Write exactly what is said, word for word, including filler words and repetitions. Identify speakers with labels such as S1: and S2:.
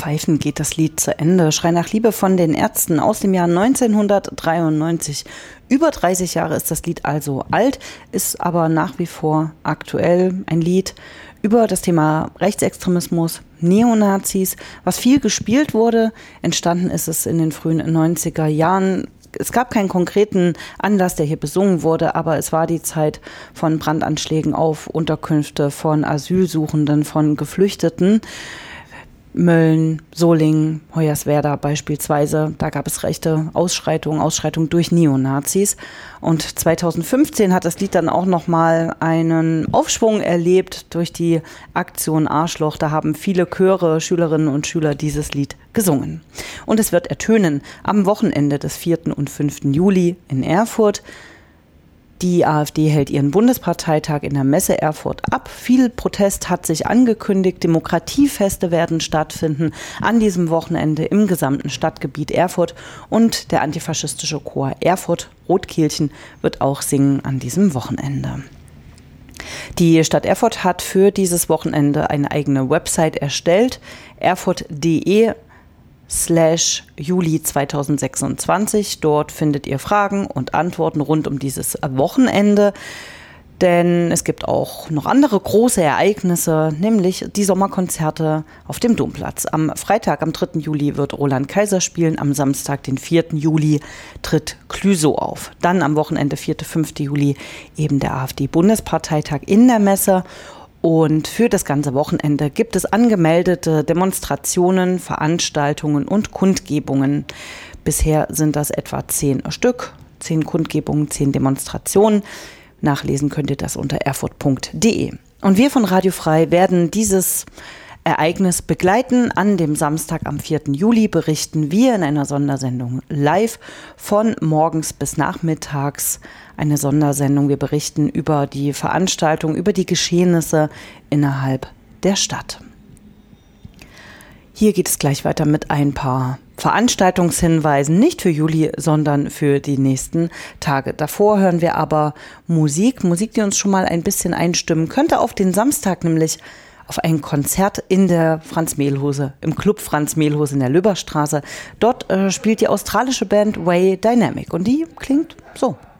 S1: Pfeifen geht das Lied zu Ende. Schrei nach Liebe von den Ärzten aus dem Jahr neunzehnhundertdreiundneunzig. Über dreißig Jahre ist das Lied also alt, ist aber nach wie vor aktuell. Ein Lied über das Thema Rechtsextremismus, Neonazis, was viel gespielt wurde. Entstanden ist es in den frühen neunziger Jahren. Es gab keinen konkreten Anlass, der hier besungen wurde, aber es war die Zeit von Brandanschlägen auf Unterkünfte, von Asylsuchenden, von Geflüchteten. Mölln, Solingen, Hoyerswerda beispielsweise, da gab es rechte Ausschreitungen, Ausschreitungen durch Neonazis. Und zweitausendfünfzehn hat das Lied dann auch nochmal einen Aufschwung erlebt durch die Aktion Arschloch. Da haben viele Chöre, Schülerinnen und Schüler dieses Lied gesungen. Und es wird ertönen am Wochenende des vierten und fünften Juli in Erfurt. Die AfD hält ihren Bundesparteitag in der Messe Erfurt ab. Viel Protest hat sich angekündigt. Demokratiefeste werden stattfinden an diesem Wochenende im gesamten Stadtgebiet Erfurt. Und der antifaschistische Chor Erfurt-Rotkehlchen wird auch singen an diesem Wochenende. Die Stadt Erfurt hat für dieses Wochenende eine eigene Website erstellt. erfurt punkt de slash Juli zweitausendsechsundzwanzig. Dort findet ihr Fragen und Antworten rund um dieses Wochenende. Denn es gibt auch noch andere große Ereignisse, nämlich die Sommerkonzerte auf dem Domplatz. Am Freitag, am dritten Juli, wird Roland Kaiser spielen. Am Samstag, den vierten Juli, tritt Clüso auf. Dann am Wochenende, vierten und fünften Juli, eben der AfD-Bundesparteitag in der Messe. Und für das ganze Wochenende gibt es angemeldete Demonstrationen, Veranstaltungen und Kundgebungen. Bisher sind das etwa zehn Stück, zehn Kundgebungen, zehn Demonstrationen. Nachlesen könnt ihr das unter erfurt punkt de. Und wir von Radio Frei werden dieses Ereignis begleiten. An dem Samstag am vierten Juli berichten wir in einer Sondersendung live von morgens bis nachmittags. Eine Sondersendung. Wir berichten über die Veranstaltung, über die Geschehnisse innerhalb der Stadt. Hier geht es gleich weiter mit ein paar Veranstaltungshinweisen, nicht für Juli, sondern für die nächsten Tage. Davor hören wir aber Musik, Musik, die uns schon mal ein bisschen einstimmen könnte auf den Samstag, nämlich auf ein Konzert in der Franz Mehlhose, im Club Franz Mehlhose in der Löberstraße. Dort äh, spielt die australische Band Way Dynamic und die klingt so.